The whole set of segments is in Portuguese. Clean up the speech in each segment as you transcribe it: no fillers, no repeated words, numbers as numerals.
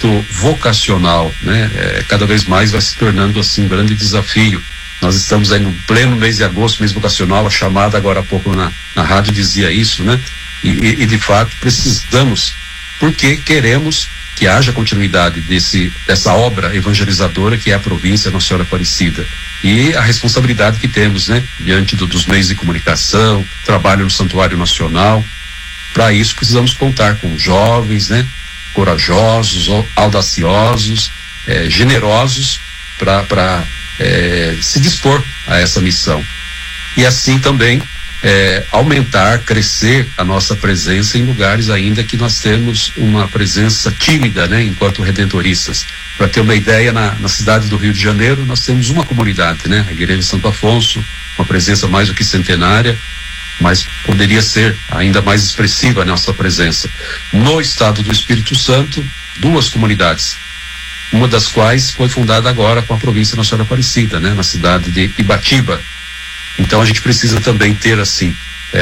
aspecto vocacional, né? Cada vez mais vai se tornando assim um grande desafio. Nós estamos aí no pleno mês de agosto, mês vocacional, a chamada agora há pouco na rádio dizia isso, né? E de fato precisamos, porque queremos que haja continuidade dessa obra evangelizadora que é a província Nossa Senhora Aparecida. E a responsabilidade que temos, né? Diante dos meios de comunicação, trabalho no Santuário Nacional. Para isso precisamos contar com jovens, né? Corajosos, audaciosos, generosos para se dispor a essa missão. E assim também aumentar, crescer a nossa presença em lugares ainda que nós temos uma presença tímida, né, enquanto redentoristas. Para ter uma ideia, na cidade do Rio de Janeiro nós temos uma comunidade, né, a Igreja de Santo Afonso, uma presença mais do que centenária, mas poderia ser ainda mais expressiva a nossa presença. No estado do Espírito Santo, 2 comunidades, uma das quais foi fundada agora com a província Nossa Senhora Aparecida, né, na cidade de Ibatiba. Então a gente precisa também ter assim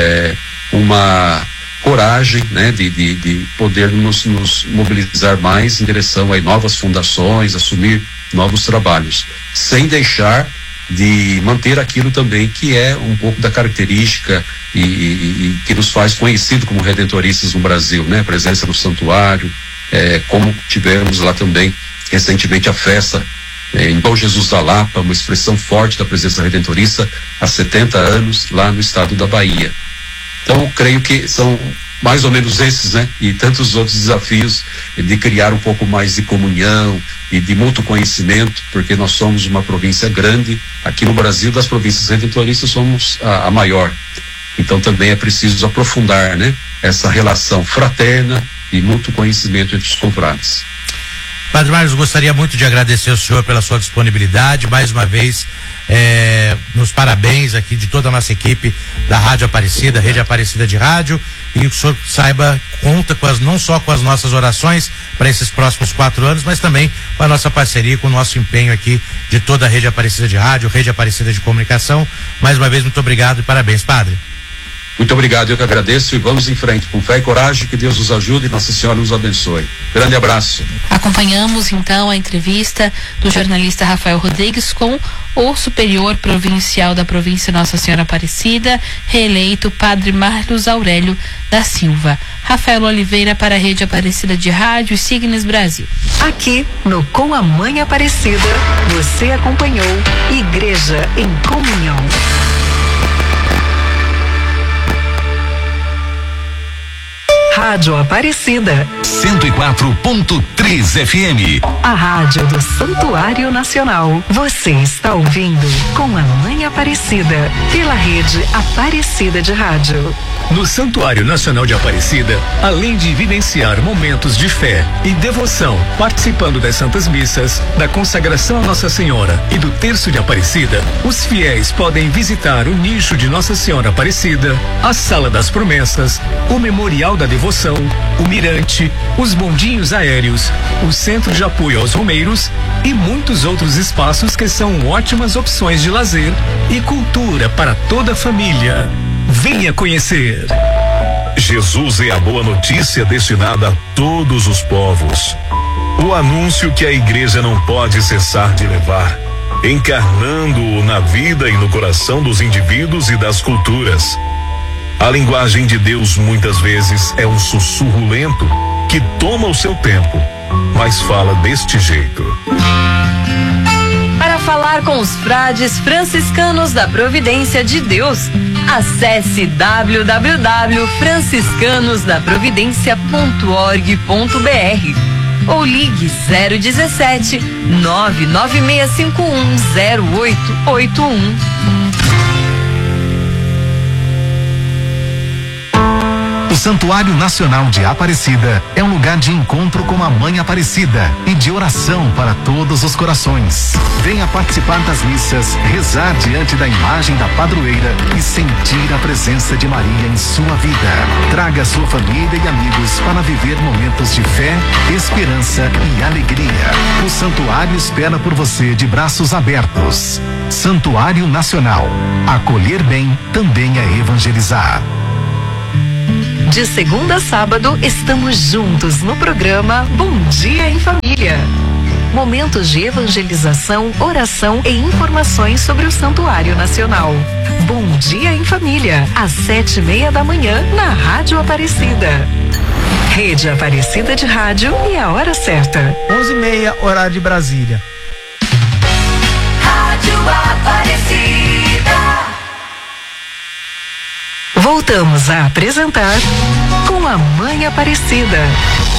uma coragem, né, de poder nos mobilizar mais em direção a novas fundações, assumir novos trabalhos, sem deixar de manter aquilo também que é um pouco da característica e que nos faz conhecido como redentoristas no Brasil, né? Presença no santuário, como tivemos lá também recentemente a festa em Bom Jesus da Lapa, uma expressão forte da presença redentorista há 70 anos lá no estado da Bahia. Então, creio que são mais ou menos esses, né? E tantos outros desafios de criar um pouco mais de comunhão e de mútuo conhecimento, porque nós somos uma província grande. Aqui no Brasil, das províncias redentoristas, somos a maior. Então, também é preciso aprofundar, né? Essa relação fraterna e mútuo conhecimento entre os confrades. Padre Marcos, gostaria muito de agradecer ao senhor pela sua disponibilidade, mais uma vez, nos parabéns aqui de toda a nossa equipe da Rádio Aparecida, Rede Aparecida de Rádio, e que o senhor saiba, conta não só com as nossas orações para esses próximos 4 anos, mas também com a nossa parceria, com o nosso empenho aqui de toda a Rede Aparecida de Rádio, Rede Aparecida de Comunicação. Mais uma vez, muito obrigado e parabéns, Padre. Muito obrigado, eu que agradeço, e vamos em frente com fé e coragem, que Deus nos ajude e Nossa Senhora nos abençoe. Grande abraço. Acompanhamos então a entrevista do jornalista Rafael Rodrigues com o superior provincial da província Nossa Senhora Aparecida, reeleito Padre Marcos Aurélio da Silva. Rafael Oliveira para a Rede Aparecida de Rádio e Signes Brasil. Aqui no Com a Mãe Aparecida, você acompanhou Igreja em Comunhão. Rádio Aparecida 104.3 FM, a rádio do Santuário Nacional. Você está ouvindo Com a Mãe Aparecida pela Rede Aparecida de Rádio. No Santuário Nacional de Aparecida, além de vivenciar momentos de fé e devoção, participando das Santas Missas, da consagração a Nossa Senhora e do Terço de Aparecida, os fiéis podem visitar o nicho de Nossa Senhora Aparecida, a Sala das Promessas, o Memorial da Devoção, o Mirante, os bondinhos aéreos, o Centro de Apoio aos Romeiros e muitos outros espaços que são ótimas opções de lazer e cultura para toda a família. Venha conhecer. Jesus é a boa notícia destinada a todos os povos. O anúncio que a igreja não pode cessar de levar, encarnando-o na vida e no coração dos indivíduos e das culturas. A linguagem de Deus muitas vezes é um sussurro lento que toma o seu tempo, mas fala deste jeito. Para falar com os frades franciscanos da Providência de Deus, acesse www.franciscanosdaprovidencia.org.br ou ligue 017 996510881. O Santuário Nacional de Aparecida é um lugar de encontro com a Mãe Aparecida e de oração para todos os corações. Venha participar das missas, rezar diante da imagem da padroeira e sentir a presença de Maria em sua vida. Traga sua família e amigos para viver momentos de fé, esperança e alegria. O santuário espera por você de braços abertos. Santuário Nacional. Acolher bem também é evangelizar. De segunda a sábado, estamos juntos no programa Bom Dia em Família. momentos de evangelização, oração e informações sobre o Santuário Nacional. Bom Dia em Família, às 7:30 da manhã, na Rádio Aparecida. Rede Aparecida de Rádio e a hora certa. 11:30, horário de Brasília. Rádio Aparecida. Voltamos a apresentar Com a Mãe Aparecida.